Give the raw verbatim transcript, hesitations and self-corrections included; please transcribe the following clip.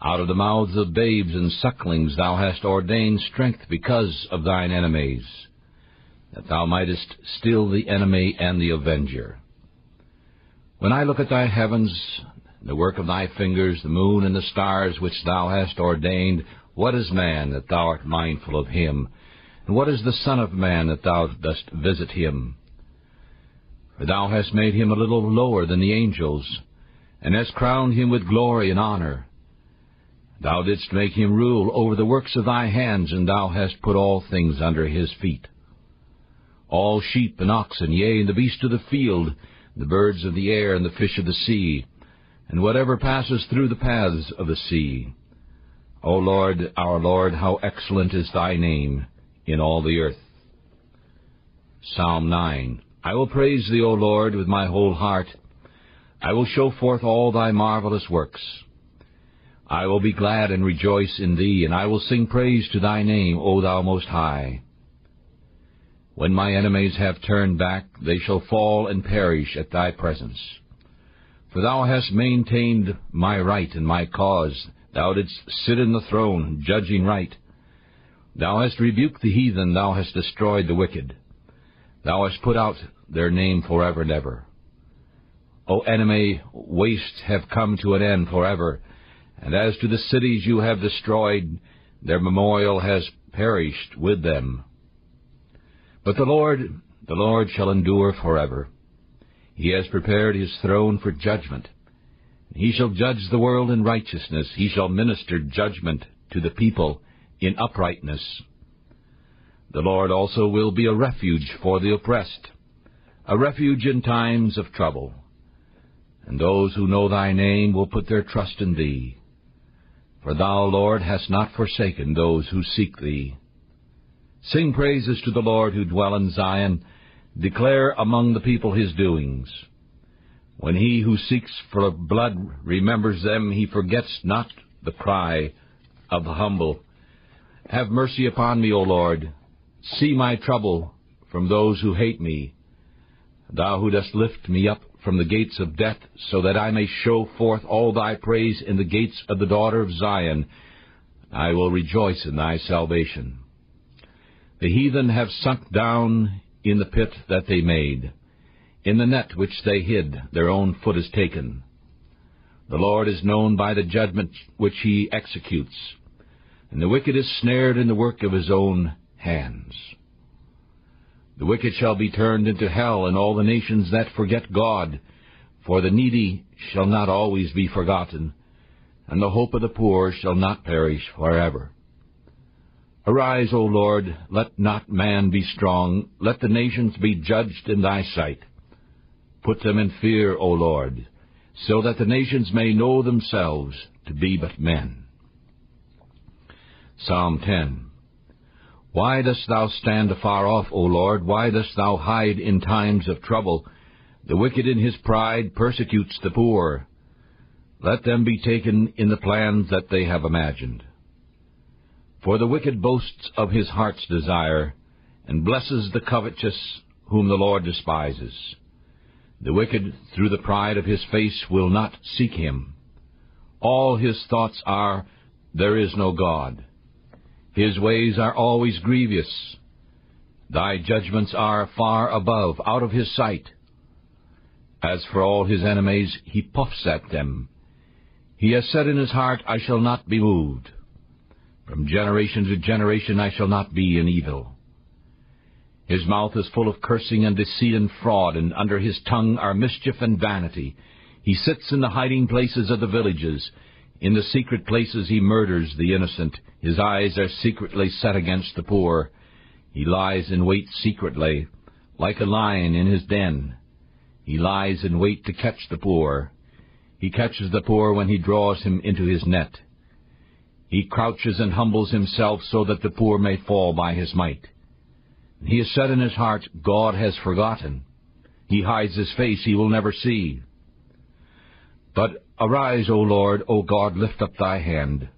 Out of the mouths of babes and sucklings thou hast ordained strength because of thine enemies, that thou mightest still the enemy and the avenger. When I look at thy heavens, the work of thy fingers, the moon and the stars which thou hast ordained, what is man that thou art mindful of him? And what is the Son of Man that thou dost visit him? For thou hast made him a little lower than the angels, and hast crowned him with glory and honor. Thou didst make him rule over the works of thy hands, and thou hast put all things under his feet. All sheep and oxen, yea, and the beasts of the field, the birds of the air, and the fish of the sea, and whatever passes through the paths of the sea. O Lord, our Lord, how excellent is thy name in all the earth. Psalm nine. I will praise thee, O Lord, with my whole heart. I will show forth all thy marvelous works. I will be glad and rejoice in thee, and I will sing praise to thy name, O thou Most High. When my enemies have turned back, they shall fall and perish at thy presence. For thou hast maintained my right and my cause. Thou didst sit in the throne, judging right. Thou hast rebuked the heathen, thou hast destroyed the wicked. Thou hast put out their name forever and ever. O enemy, wastes have come to an end forever, and as to the cities you have destroyed, their memorial has perished with them. But the Lord, the Lord shall endure forever. He has prepared his throne for judgment. He shall judge the world in righteousness. He shall minister judgment to the people in uprightness. The Lord also will be a refuge for the oppressed, a refuge in times of trouble. And those who know thy name will put their trust in thee. For thou, Lord, hast not forsaken those who seek thee. Sing praises to the Lord who dwell in Zion. Declare among the people his doings. When he who seeks for blood remembers them, he forgets not the cry of the humble. Have mercy upon me, O Lord. See my trouble from those who hate me. Thou who dost lift me up from the gates of death, so that I may show forth all thy praise in the gates of the daughter of Zion, I will rejoice in thy salvation. The heathen have sunk down in the pit that they made. In the net which they hid, their own foot is taken. The Lord is known by the judgment which he executes, and the wicked is snared in the work of his own hands. The wicked shall be turned into hell, and all the nations that forget God, for the needy shall not always be forgotten, and the hope of the poor shall not perish forever. Arise, O Lord, let not man be strong, let the nations be judged in thy sight. Put them in fear, O Lord, so that the nations may know themselves to be but men. Psalm ten. Why dost thou stand afar off, O Lord? Why dost thou hide in times of trouble? The wicked in his pride persecutes the poor. Let them be taken in the plans that they have imagined. For the wicked boasts of his heart's desire, and blesses the covetous, whom the Lord despises. The wicked, through the pride of his face, will not seek him. All his thoughts are, there is no God. His ways are always grievous. Thy judgments are far above, out of his sight. As for all his enemies, he puffs at them. He has said in his heart, I shall not be moved. From generation to generation I shall not be in evil. His mouth is full of cursing and deceit and fraud, and under his tongue are mischief and vanity. He sits in the hiding places of the villages. In the secret places he murders the innocent. His eyes are secretly set against the poor. He lies in wait secretly, like a lion in his den. He lies in wait to catch the poor. He catches the poor when he draws him into his net. He crouches and humbles himself so that the poor may fall by his might. He has said in his heart, God has forgotten. He hides his face, he will never see. But arise, O Lord, O God, lift up thy hand.